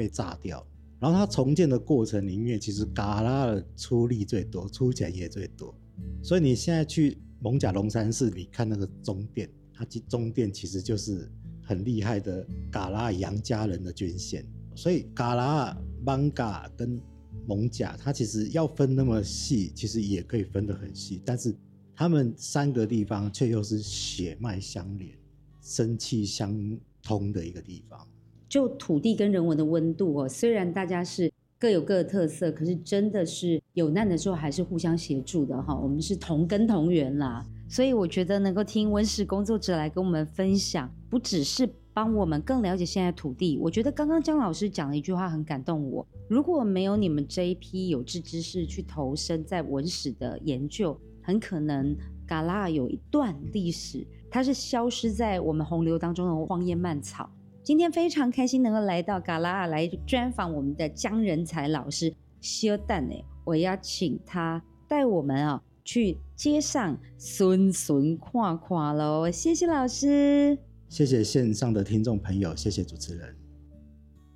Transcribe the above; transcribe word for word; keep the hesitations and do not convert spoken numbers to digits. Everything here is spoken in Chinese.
被炸掉。然后它重建的过程里面，其实嘎拉的出力最多，出钱也最多。所以你现在去艋舺龙山寺，你看那个中殿，它中殿其实就是很厉害的嘎拉杨家人的捐献。所以嘎拉、艋舺跟艋舺，它其实要分那么细，其实也可以分得很细，但是他们三个地方却又是血脉相连、生气相通的一个地方。 就土地跟人文的温度哦，虽然大家是各有各的特色，可是真的是有难的时候还是互相协助的哈，我们是同根同源啦。所以我觉得能够听文史工作者来跟我们分享，不只是帮我们更了解现在土地，我觉得刚刚姜老师讲了一句话很感动我，如果没有你们这一批有志之士去投身在文史的研究，很可能嘎拉有一段历史它是消失在我们洪流当中的荒烟蔓草。今天非常开心能够来到嘎拉来专访我们的姜人才老师，小等呢，我要请他带我们啊去街上顺顺看看咯。谢谢老师， 谢谢线上的听众朋友，谢谢主持人。